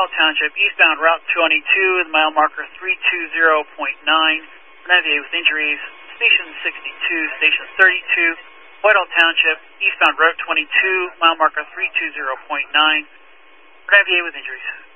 Whitehall Township, eastbound Route 22 with mile marker 320.9. Navigated with injuries, Station 62, Station 32, Whitehall Township, eastbound Route 22, mile marker 320.9. Navigated with injuries.